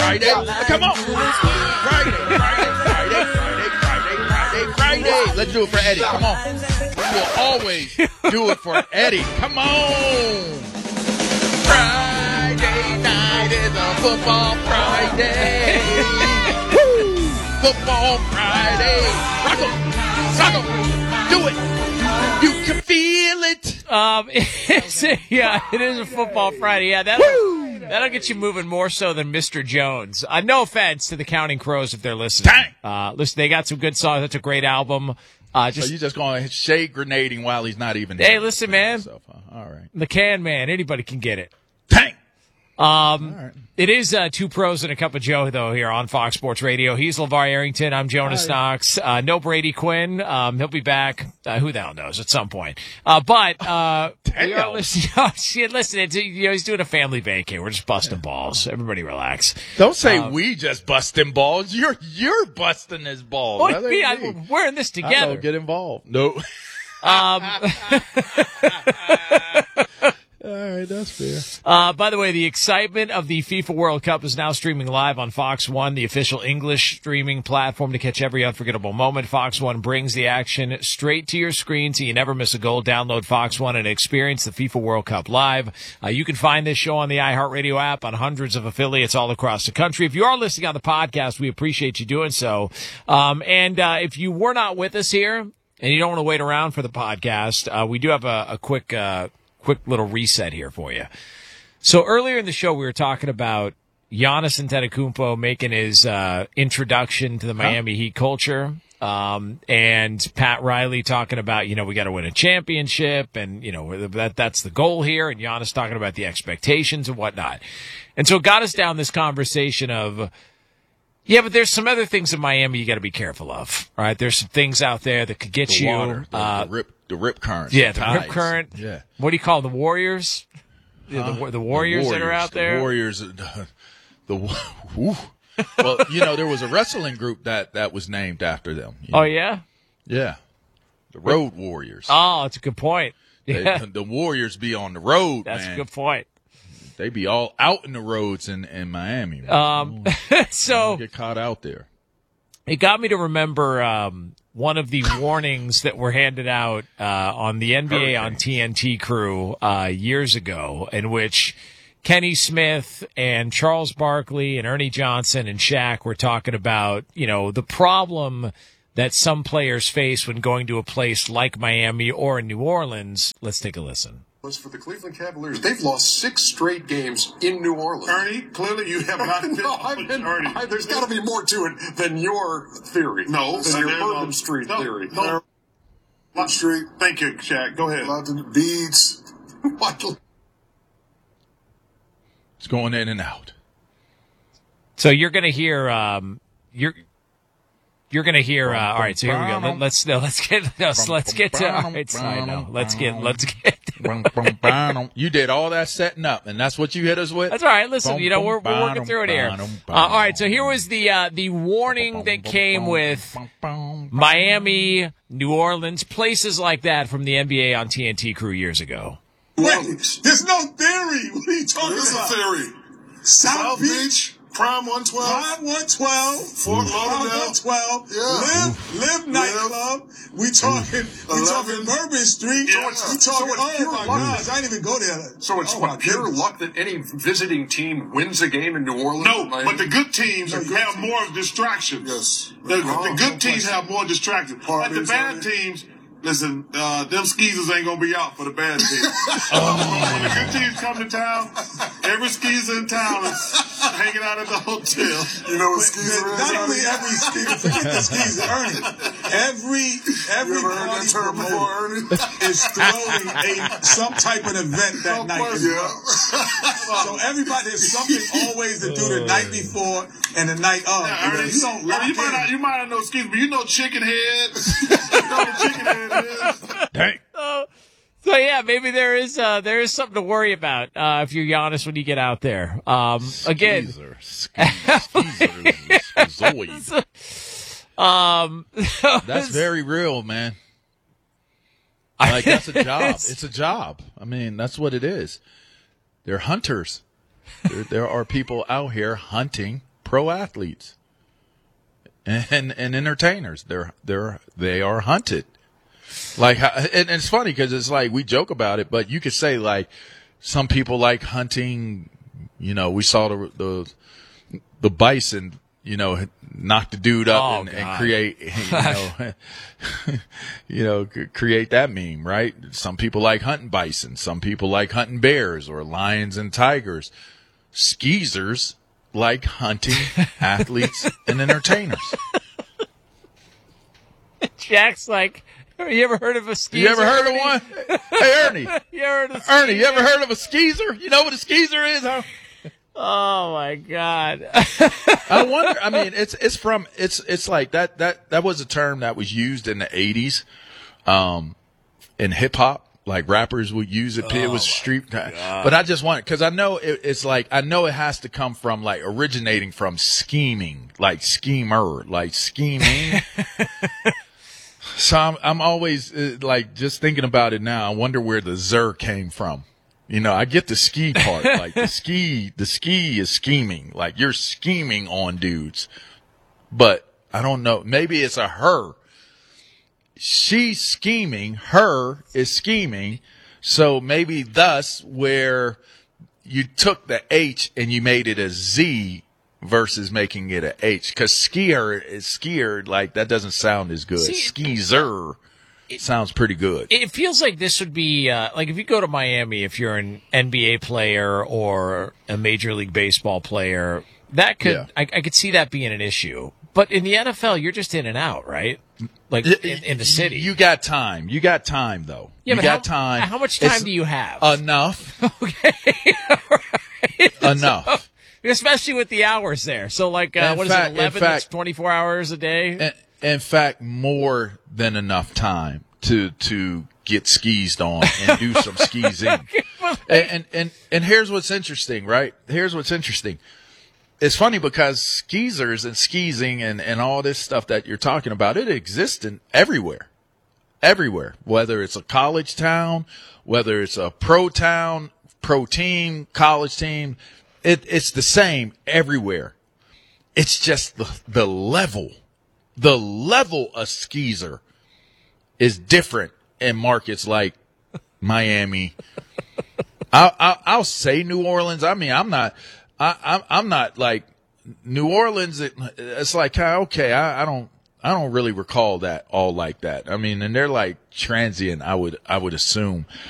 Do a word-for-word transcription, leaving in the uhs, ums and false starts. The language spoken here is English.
Friday. Come on. Friday, Friday, Friday, Friday, Friday, Friday, Friday. Let's do it for Eddie. Come on. We will always do it for Eddie. Come on. Friday night is a football Friday. Woo! Football Friday. Rock 'em. Sock 'em. Do it. You can feel it. Um, it's a, yeah, it is a football Friday. Yeah, that'll, that'll get you moving more so than Mister Jones. Uh, no offense to the Counting Crows if they're listening. Dang. Uh, listen, they got some good songs. That's a great album. Uh, just, so you just going to shade grenading while he's not even Hey, there. listen, man. Himself, huh? All right. The Can Man, anybody can get it. Dang. Um, right. It is uh, Two Pros and a Cup of Joe, though, here on Fox Sports Radio. He's LeVar Arrington. I'm Jonas Hi. Knox. Uh, no Brady Quinn. Um, he'll be back. Uh, who the hell knows at some point. Uh, but uh, we are listening. Oh, shit, listen, it's, you know, he's doing a family vacay. We're just busting balls. Everybody relax. Don't say Um, we just busting balls. You're you're busting his balls. What That do you ain't mean? me. I- We're in this I together. don't get involved. No. Um, All right, that's fair. Uh, by the way, the excitement of the FIFA World Cup is now streaming live on Fox One, the official English streaming platform to catch every unforgettable moment. Fox One brings the action straight to your screen so you never miss a goal. Download Fox One and experience the FIFA World Cup live. Uh, you can find this show on the iHeartRadio app on hundreds of affiliates all across the country. If you are listening on the podcast, we appreciate you doing so. Um, and uh, if you were not with us here and you don't want to wait around for the podcast, uh, we do have a, a quick uh quick little reset here for you. So earlier in the show, we were talking about Giannis Antetokounmpo making his uh, introduction to the Miami Heat culture, um, and Pat Riley talking about, you know, we got to win a championship, and you know that that's the goal here, and Giannis talking about the expectations and whatnot. And so it got us down this conversation of, yeah, but there's some other things in Miami you got to be careful of. All right, there's some things out there that could get The you. water, the, uh, the rip, the rip current. yeah, the tides. rip current. Yeah. What do you call them, the Warriors? Yeah, the, Huh? the Warriors that are out there. The Warriors. uh, The whew. Well, you know, there was a wrestling group that, that was named after them. you Oh know. yeah. Yeah. The Road Warriors. Oh, that's a good point. Yeah, They, the Warriors be on the road, that's man. a good point. They be all out in the roads in, in Miami. Man. Um, so Get caught out there. it got me to remember um, one of the warnings that were handed out uh, on the N B A on T N T crew uh, years ago, in which Kenny Smith and Charles Barkley and Ernie Johnson and Shaq were talking about, you know, the problem that some players face when going to a place like Miami or in New Orleans. Let's take a listen. Was for the Cleveland Cavaliers. They've lost six straight games in New Orleans. Ernie, clearly you have not been no, I've been, Ernie. I, there's got to be more to it than your theory. No, than I your didn't Bourbon know. Street No, theory. no. Bourbon Street, Thank you, Shaq. Go ahead. lots of beads. Michael. It's going in and out. So you're going to hear, um, you're, you're going to hear, uh, all right, so here we go. Let, let's, no, let's get, no, so let's get to, all right, so I know. Let's get, let's get. You did all that setting up, and that's what you hit us with? That's all right. Listen, you know, we're, we're working through it here. Uh, all right, so here was the, uh, the warning that came with Miami, New Orleans, places like that from the N B A on T N T crew years ago. Wait, there's no theory. What are you talking There's a about? theory. South, South Beach, Beach, Prime one twelve. Prime one twelve, Fort Prime Lauderdale. one twelve, Yeah. Live, Live nightclub. We talking, we talking eleven. Bourbon Street. Yeah. We So talking, it's oh pure my luck. gosh, I didn't even go there. So it's oh what, my pure goodness. luck that any visiting team wins a game in New Orleans? No, Miami? but the good teams No, good have teams. more distractions. Yes. The, the Oh, good no teams question. have more distractions. Like the Parties, bad right? teams, listen, uh, them skeezers ain't gonna be out for the bad teams. When the good teams come to town, every skeezer in town is hanging out at the hotel. You know what skeezer is? Not only every skeezer, forget the skeezer, Ernie. Every every You ever heard party that term before, promoter Ernie? is throwing a some type of event that night. Yeah. So everybody has something always to do the night before and the night of. Yeah, And Ernie, if you don't lock Ernie, in, you might not, you might not know skeezer, but you know chicken head. You know what chicken head is? Dang. Uh, so yeah, maybe there is, uh, there is something to worry about, uh, if you're Giannis when you get out there. Um, again. Skeezer, skeezer, skeezer, Um, That's very real, man. Like, that's a job. It's a job. I mean, that's what it is. They're hunters. There, there are people out here hunting pro athletes and and entertainers. They're they're they are hunted. Like, and, and it's funny because it's like we joke about it, but you could say like some people like hunting. You know, we saw the the the bison, you know, knock the dude up Oh, and, and God. create, you know, you know, c- create that meme, right? Some people like hunting bison. Some people like hunting bears or lions and tigers. Skeezers like hunting athletes and entertainers. Jack's like, you ever heard of a skeezer? You ever heard of one? Hey, Ernie. You ever heard of a Ernie, you skeezer? ever heard of a skeezer? You know what a skeezer is, huh? Oh my God. I wonder. I mean, it's it's from it's it's like that that that was a term that was used in the eighties, um, in hip hop. Like rappers would use it. It was street. But I just want because I know it, it's like I know it has to come from like originating from scheming, like schemer, like scheming. So I'm I'm always uh, like just thinking about it now. I wonder where the zer came from. You know, I get the ski part. Like the ski, the ski is scheming. Like you're scheming on dudes. But I don't know. Maybe it's a her. She's scheming. Her is scheming. So maybe thus where you took the H and you made it a Z versus making it a H. Because skier is skier. Like that doesn't sound as good. See, Skeezer sounds pretty good. It feels like this would be uh, like if you go to Miami, if you're an N B A player or a Major League Baseball player, that could Yeah. I, I could see that being an issue. But in the N F L, you're just in and out, right? Like in, in the city. You got time. You got time, though. yeah, you but got how, time. How much time It's do you have? Enough. okay, right. Enough. Especially with the hours there. So like, uh, In what fact- is in it? Eleven? That's fact- twenty-four hours a day. In, in fact, more than enough time to to get skeezed on and do some skeezing. And, and and and here's what's interesting, right? Here's what's interesting. It's funny because skeezers and skeezing and, and all this stuff that you're talking about, it exists in everywhere. Everywhere. Whether it's a college town, whether it's a pro town, pro team, college team, it, it's the same everywhere. It's just the, the level. The level of skeezer is different in markets like Miami. I'll, I'll, I'll say New Orleans. I mean, I'm not, I, I'm, I'm not like New Orleans. It, it's like, okay, I, I don't, I don't really recall that all like that. I mean, and they're like transient, I would, I would assume.